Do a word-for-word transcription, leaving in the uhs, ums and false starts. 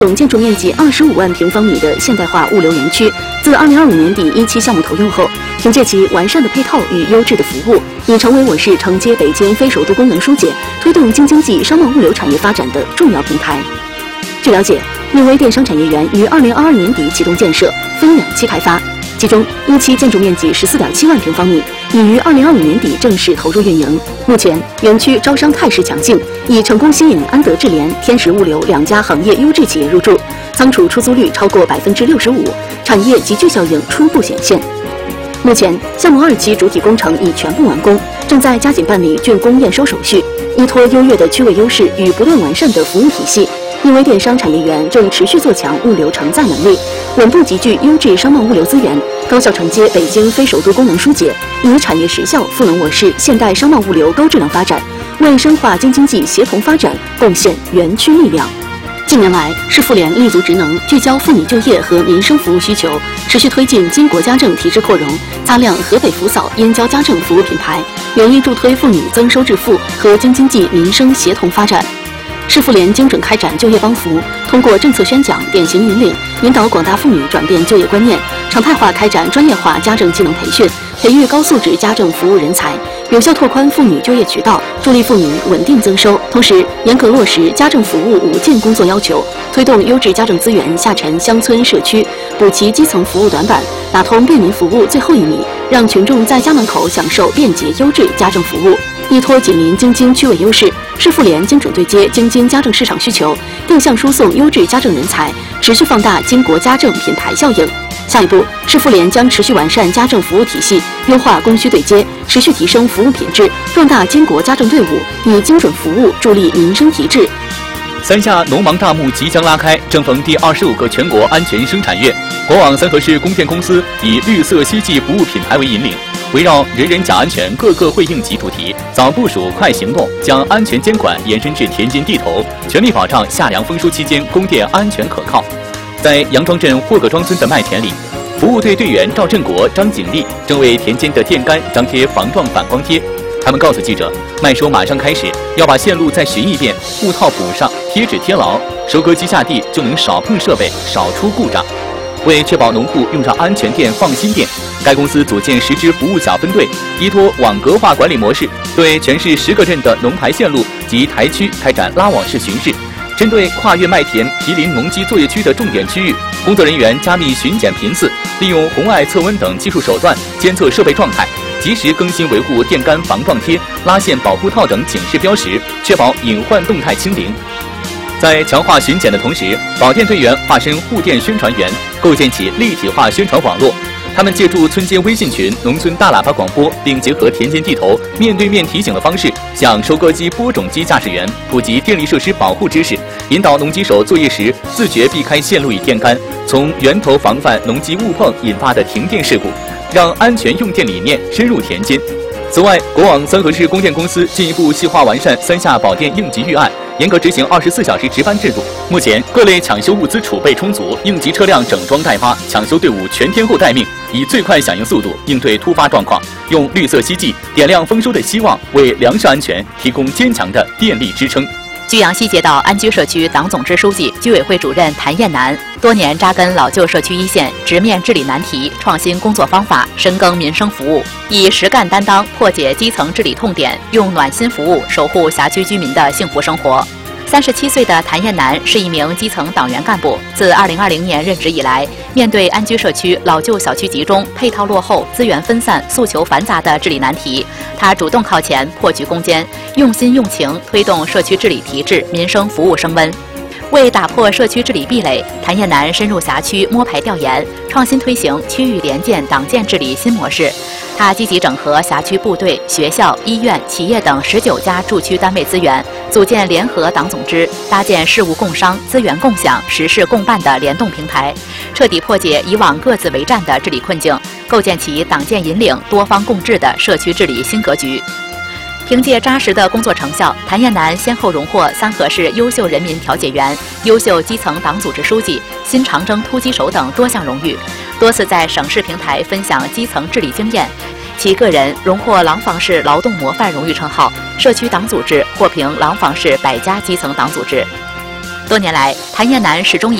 总建筑面积二十五万平方米的现代化物流园区，自二零二五年底一期项目投用后，凭借其完善的配套与优质的服务，已成为我市承接北京非首都功能疏解、推动京津冀商贸物流产业发展的重要平台。据了解，亿微电商产业园于二零二二年底启动建设，分两期开发。其中一期建筑面积十四点七万平方米，已于二零二五年底正式投入运营。目前，园区招商态势强劲，已成功吸引安德智联、天时物流两家行业优质企业入驻，仓储出租率超过百分之六十五，产业集聚效应初步显现。目前，项目二期主体工程已全部完工，正在加紧办理竣工验收手续。依托优越的区位优势与不断完善的服务体系，亿微电商产业园正持续做强物流承载能力，稳步集聚优质商贸物流资源，高效承接北京非首都功能疏解，以产业实效赋能我市现代商贸物流高质量发展，为深化京津冀协同发展贡献园区力量。近年来，市妇联立足职能，聚焦妇女就业和民生服务需求，持续推进金国家政提质扩容，擦亮河北福嫂、燕郊家政服务品牌，有意助推妇女增收致富和京津冀民生协同发展。市妇联精准开展就业帮扶，通过政策宣讲、典型引领，引导广大妇女转变就业观念，常态化开展专业化家政技能培训，培育高素质家政服务人才，有效拓宽妇女就业渠道，助力妇女稳定增收。同时，严格落实家政服务五件工作要求，推动优质家政资源下沉乡村社区，补齐基层服务短板，打通便民服务最后一米，让群众在家门口享受便捷优质家政服务。依托紧邻京津区位优势，市妇联精准对接京津家政市场需求，定向输送优质家政人才，持续放大金国家政品牌效应。下一步，市妇联将持续完善家政服务体系，优化供需对接，持续提升服务品质，壮大金国家政队伍，以精准服务助力民生提质。 三峡农忙大幕即将拉开，正逢第二十五个全国安全生产月，国网三河市供电公司以绿色希冀服务品牌为引领，围绕人人讲安全，个个会应急主题，早部署快行动，将安全监管延伸至田间地头，全力保障夏粮丰收期间供电安全可靠。在杨庄镇霍各庄村的麦田里，服务队队员赵振国、张景丽正为田间的电杆张贴防撞反光贴。他们告诉记者，麦收马上开始，要把线路再巡一遍，布套补上，贴纸贴牢，收割机下地就能少碰设备，少出故障。为确保农户用上安全电、放心电，该公司组建十支服务小分队，依托网格化管理模式，对全市十个镇的农排线路及台区开展拉网式巡视。针对跨越麦田、毗邻农机作业区的重点区域，工作人员加密巡检频次，利用红外测温等技术手段监测设备状态，及时更新维护电杆防撞贴、拉线保护套等警示标识，确保隐患动态清零。在强化巡检的同时，保电队员化身护电宣传员，构建起立体化宣传网络。他们借助村间微信群、农村大喇叭广播，并结合田间地头面对面提醒的方式，向收割机、播种机驾驶员普及电力设施保护知识，引导农机手作业时自觉避开线路与电杆，从源头防范农机误碰引发的停电事故，让安全用电理念深入田间。此外，国网三河市供电公司进一步细化完善三峡保电应急预案，严格执行二十四小时值班制度。目前，各类抢修物资储备充足，应急车辆整装待发，抢修队伍全天候待命，以最快响应速度应对突发状况，用绿色希冀点亮丰收的希望，为粮食安全提供坚强的电力支撑。 居阳西街道安居社区党总支书记、居委会主任谭艳楠多年扎根老旧社区一线，直面治理难题，创新工作方法，深耕民生服务，以实干担当破解基层治理痛点，用暖心服务守护辖区居民的幸福生活。三十七岁的谭艳楠是一名基层党员干部，自二零二零年任职以来，面对安居社区老旧小区集中、配套落后、资源分散、诉求繁杂的治理难题，他主动靠前，破局攻坚，用心用情推动社区治理提质、民生服务升温。为打破社区治理壁垒，谭艳楠深入辖区摸排调研，创新推行区域联建党建治理新模式。他积极整合辖区部队、学校、医院、企业等十九家驻区单位资源，组建联合党总支，搭建事务共商、资源共享、实事共办的联动平台，彻底破解以往各自为战的治理困境，构建起党建引领、多方共治的社区治理新格局。凭借扎实的工作成效，谭艳楠先后荣获三河市优秀人民调解员、优秀基层党组织书记、新长征突击手等多项荣誉，多次在省市平台分享基层治理经验。其个人荣获廊坊市劳动模范荣誉称号，社区党组织获评廊坊市百家基层党组织。 多年来，谭燕南始终以